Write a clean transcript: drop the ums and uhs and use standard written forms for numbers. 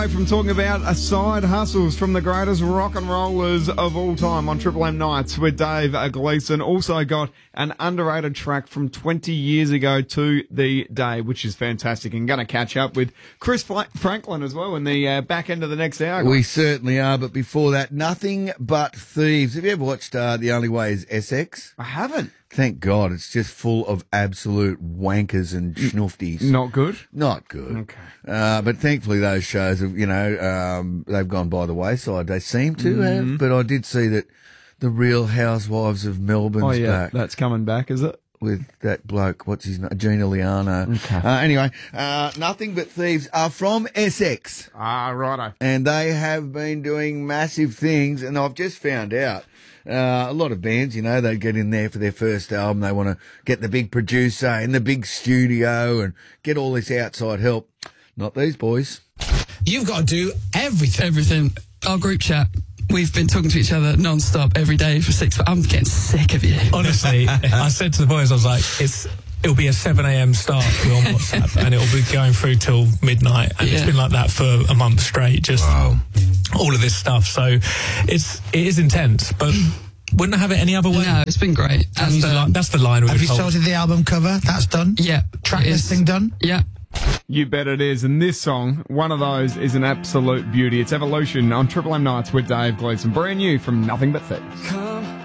From talking about side hustles from the greatest rock and rollers of all time on Triple M Nights with Dave Gleeson. Also got an underrated track from 20 years ago to the day, which is fantastic. And going to catch up with Chris Franklin as well in the back end of the next hour. We certainly are, but before that, Nothing But Thieves. Have you ever watched The Only Way is Essex? I haven't. Thank God, it's just full of absolute wankers and schnoofties. Not good? Not good. Okay. But thankfully those shows have, they've gone by the wayside. They seem to have, but I did see that the Real Housewives of Melbourne's back. That's coming back, is it? With that bloke, what's his name? Gina Liano. Okay. Anyway, Nothing But Thieves are from Essex. Ah, righto. And they have been doing massive things, and I've just found out a lot of bands, they get in there for their first album. They want to get the big producer in the big studio and get all this outside help. Not these boys. You've got to do everything. Everything. Our group chat. We've been talking to each other non-stop every day for 6 months. I'm getting sick of you. Honestly, I said to the boys, I was like, it'll be a 7 a.m. start on WhatsApp and it'll be going through till midnight. And it's been like that for a month straight, just all of this stuff. So it is intense, but wouldn't have it any other way. No, it's been great. That's the line. Have you sorted the album cover? That's done? Yeah. Track listing done? Yeah. You bet it is. And this song, one of those, is an absolute beauty. It's Evolution on Triple M Nights with Dave Gleeson. Brand new from Nothing But Thieves.